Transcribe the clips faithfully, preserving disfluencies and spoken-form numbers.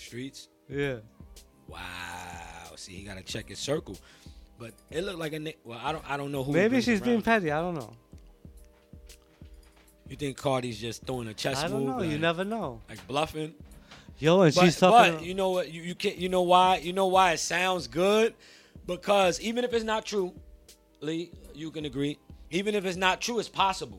streets. Yeah. Wow. See, he gotta check his circle. But it looked like a ni- well, I don't I don't know who. he Maybe brings she's around. being petty. I don't know. You think Cardi's just throwing a chess I don't move? know. You like- never know. Like bluffing. Yo, and But, she's talking. but you know what? You, you can't. You know why? You know why it sounds good? Because even if it's not true, Lee, you can agree. Even if it's not true, it's possible.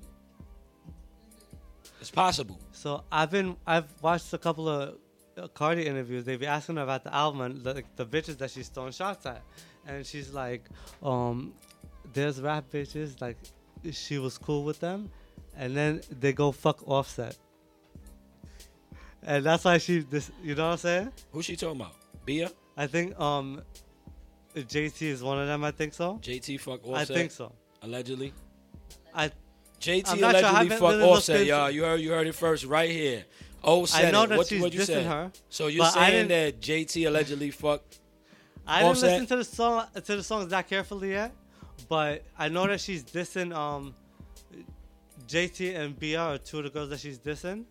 It's possible. So I've been I've watched a couple of uh, Cardi interviews. They be asking her about the album and the, the bitches that she's throwing shots at, and she's like, um, "There's rap bitches like she was cool with them, and then they go fuck Offset." And that's why she, this, you know what I'm saying? Who's she talking about? Bia? I think um, J T is one of them. I think so. J T fuck I Offset? think so. Allegedly? I J T I'm not sure. I allegedly haven't fuck really looked Offset, into- y'all. You heard, you heard it first right here. Oh, I know that what, she's what you dissing said? her, So you're but I saying didn't- that J T allegedly fucked? I didn't Offset? listen to the song to the songs that carefully yet, but I know that she's dissing um, J T and B R are two of the girls that she's dissing.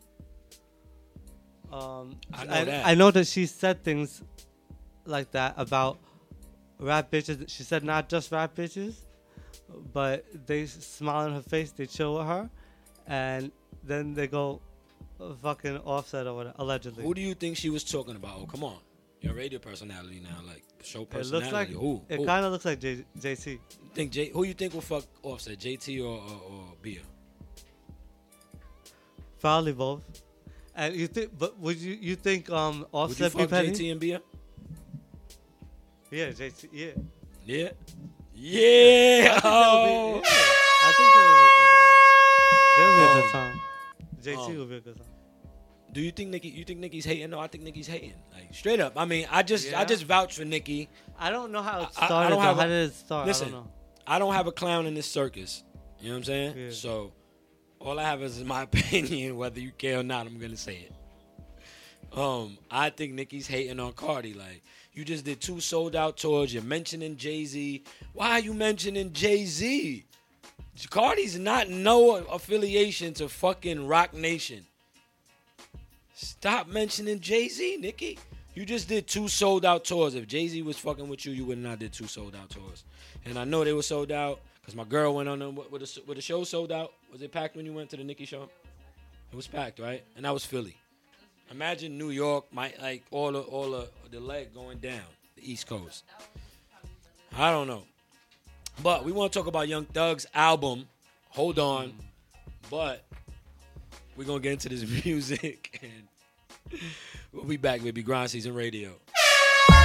Um, I know I, that. I know that she said things like that about rap bitches. She said not just rap bitches, but they smile in her face, they chill with her, and then they go uh, fucking Offset or whatever, allegedly. Who do you think she was talking about? Oh, come on. You're a radio personality now, like show It personality. looks like who? it who? kind of looks like J- JC. think J, who you think will fuck Offset, J T or, or, or Bia? Probably both. And you think, but would you you think um Would you Offset be fuck petty? J T and Bia? Yeah, J T. Yeah. Yeah. Yeah. I think Oh. that would be. Yeah. I think that would be a good time. J T Um, would be a good time. Do you think Nicki? You think Nicki's hating? No, I think Nicki's hating. Like straight up. I mean, I just, I Yeah. just vouch for Nicki. I don't know how it I- I started. don't though. have How a- did it start? Listen. I don't know. I don't have a clown in this circus. You know what I'm saying? Yeah. So all I have is my opinion, whether you care or not. I'm gonna say it. Um, I think Nicki's hating on Cardi. Like, you just did two sold out tours. You're mentioning Jay-Z. Why are you mentioning Jay-Z? Cardi's not no affiliation to fucking Rock Nation. Stop mentioning Jay-Z, Nicki. You just did two sold out tours. If Jay-Z was fucking with you, you would not did two sold out tours. And I know they were sold out because my girl went on them. With the, with the show sold out, was it packed when you went to the Nicki show? It was packed, right? And that was Philly. Imagine New York, might like all the all the, the leg going down the East Coast. I don't know, but we want to talk about Young Thug's album. Hold on, but we're gonna get into this music, and we'll be back, baby. Grind Season Radio.